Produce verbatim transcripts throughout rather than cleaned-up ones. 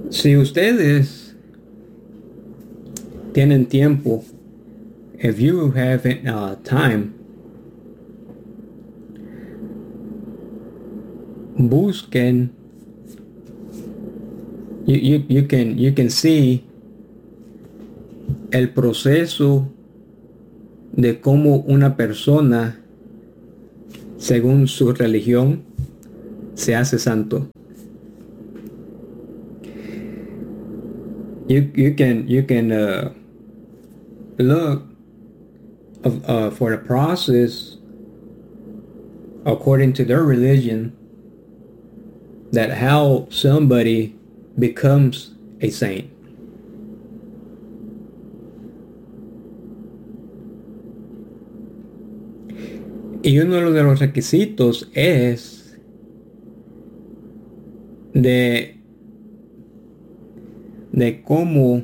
Si ustedes tienen tiempo, if you have uh, time, busquen. You, you, you can you can see el proceso de cómo una persona, según su religión, se hace santo. You you can you can uh, look of, uh, for the process according to their religion, that how somebody becomes a saint. Y uno de los requisitos es de, de cómo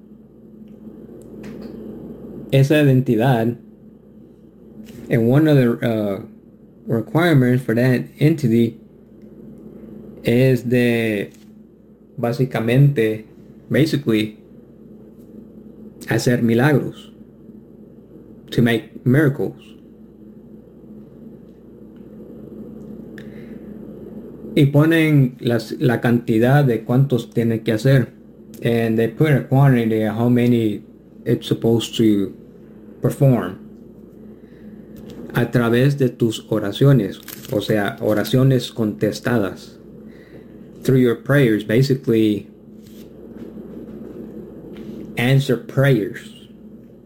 esa identidad, and one of the uh, requirements for that entity es de básicamente, basically, hacer milagros, to make miracles. Y ponen las, la cantidad de cuántos tiene que hacer, and they put a quantity of how many it's supposed to perform a través de tus oraciones, o sea, oraciones contestadas. Through your prayers, basically answer prayers.